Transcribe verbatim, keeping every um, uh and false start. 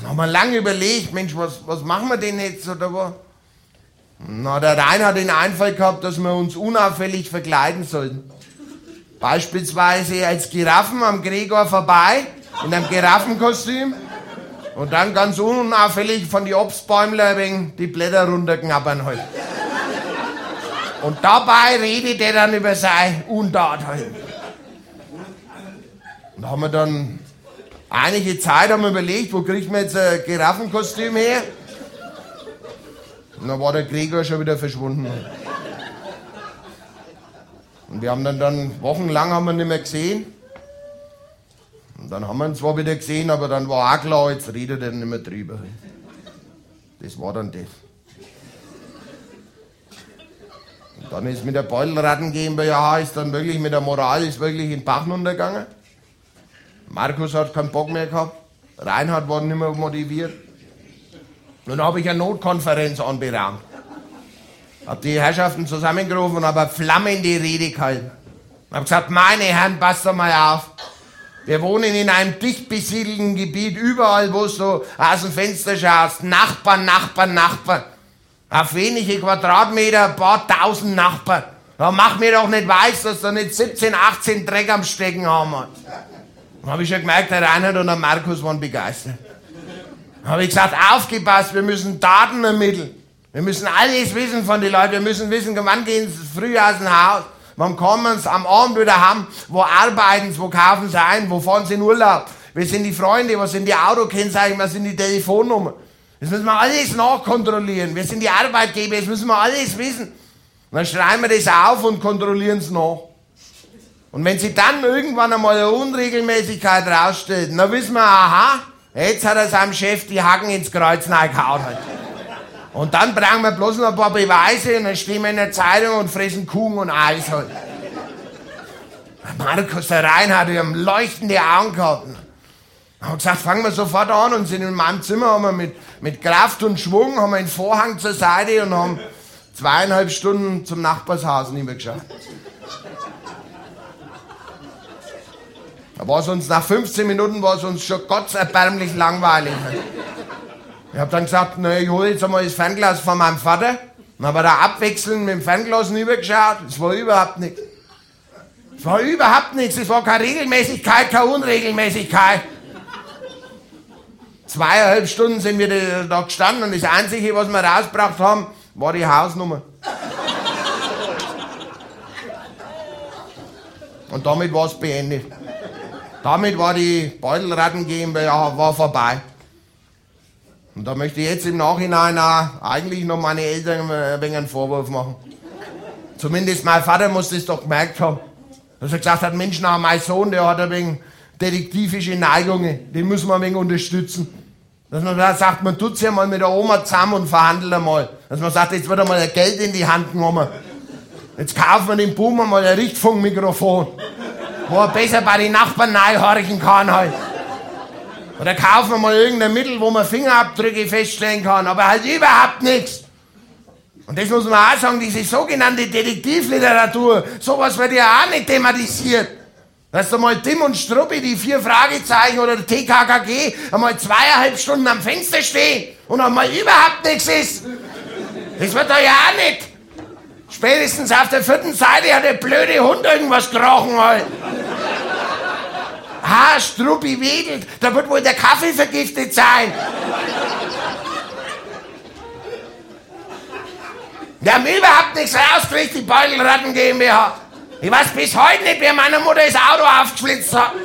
Dann haben wir lange überlegt, Mensch, was, was machen wir denn jetzt oder was? Na, der Rainer hat den Einfall gehabt, dass wir uns unauffällig verkleiden sollten. Beispielsweise als Giraffen am Gregor vorbei, in einem Giraffenkostüm. Und dann ganz unauffällig von die Obstbäumler ein wenig die Blätter runterknabbern halt. Und dabei redet er dann über seine Untat halt. Und da haben wir dann einige Zeit haben wir überlegt, wo kriegt man jetzt ein Giraffenkostüm her? Und dann war der Gregor schon wieder verschwunden. Und wir haben dann, dann wochenlang haben wir ihn nicht mehr gesehen. Und dann haben wir ihn zwar wieder gesehen, aber dann war auch klar, jetzt redet er nicht mehr drüber. Das war dann das. Und dann ist mit der Beutelratten GmbH ist dann wirklich mit der Moral ist wirklich in den Bach runtergegangen. Markus hat keinen Bock mehr gehabt. Reinhard war nicht mehr motiviert. Und dann habe ich eine Notkonferenz anberaumt. Hab die Herrschaften zusammengerufen und habe eine flammende Rede gehalten. Hab gesagt, meine Herren, passt doch mal auf. Wir wohnen in einem dicht besiedelten Gebiet, überall, wo du aus dem Fenster schaust. Nachbarn, Nachbarn, Nachbarn. Auf wenige Quadratmeter, ein paar tausend Nachbarn. Da mach mir doch nicht weiß, dass da nicht siebzehn, achtzehn Dreck am Stecken haben. Dann habe ich schon gemerkt, der Reinhard und der Markus waren begeistert. Dann habe ich gesagt, aufgepasst, wir müssen Daten ermitteln. Wir müssen alles wissen von den Leuten. Wir müssen wissen, wann gehen sie früh aus dem Haus. Wann kommen sie am Abend wieder heim? Wo arbeiten sie? Wo kaufen sie ein? Wo fahren sie in Urlaub? Wer sind die Freunde? Was sind die Autokennzeichen? Was sind die Telefonnummern? Das müssen wir alles nachkontrollieren. Wer sind die Arbeitgeber? Das müssen wir alles wissen. Und dann schreiben wir das auf und kontrollieren es nach. Und wenn sie dann irgendwann einmal eine Unregelmäßigkeit rausstellt, dann wissen wir, aha, jetzt hat er seinem Chef die Hacken ins Kreuz reingehauen. Und dann brauchen wir bloß noch ein paar Beweise und dann stehen wir in der Zeitung und fressen Kuchen und Eis halt. Markus, der Reinhard, die haben leuchtende Augen gehabt. Haben gesagt, fangen wir sofort an und sind in meinem Zimmer, haben wir mit, mit Kraft und Schwung, haben wir einen Vorhang zur Seite und haben zweieinhalb Stunden zum Nachbarshaus nicht mehr geschaut. Da war es uns, nach fünfzehn Minuten war es uns schon gottserbärmlich langweilig. Ich hab dann gesagt, na, ich hole jetzt einmal das Fernglas von meinem Vater. Dann haben wir da abwechselnd mit dem Fernglas rübergeschaut. Es war überhaupt nichts. Es war überhaupt nichts. Es war keine Regelmäßigkeit, keine Unregelmäßigkeit. Zweieinhalb Stunden sind wir da gestanden und das Einzige, was wir rausgebracht haben, war die Hausnummer. Und damit war es beendet. Damit war die Beutelratten GmbH war vorbei. Und da möchte ich jetzt im Nachhinein auch eigentlich noch meine Eltern ein wenig einen Vorwurf machen. Zumindest mein Vater muss das doch gemerkt haben. Dass er gesagt hat, Mensch, na, mein Sohn, der hat ein wenig detektivische Neigungen. Den müssen wir ein wenig unterstützen. Dass man da sagt, man tut sich ja mal mit der Oma zusammen und verhandelt einmal. Dass man sagt, jetzt wird einmal ein Geld in die Hand genommen. Jetzt kaufen wir dem Buben mal ein Richtfunkmikrofon, wo er besser bei den Nachbarn reinhorchen kann halt. Oder kaufen wir mal irgendein Mittel, wo man Fingerabdrücke feststellen kann, aber halt überhaupt nichts. Und das muss man auch sagen, diese sogenannte Detektivliteratur, sowas wird ja auch nicht thematisiert. Dass da mal Tim und Struppi, die vier Fragezeichen oder der T K K G, einmal zweieinhalb Stunden am Fenster stehen und einmal überhaupt nichts ist. Das wird da ja auch nicht. Spätestens auf der vierten Seite hat der blöde Hund irgendwas gerochen halt. Ah, Struppi wedelt, da wird wohl der Kaffee vergiftet sein. Wir haben überhaupt nichts rausgekriegt, die Beutelratten GmbH. Ich weiß bis heute nicht, wer meiner Mutter das Auto aufgeschlitzt hat.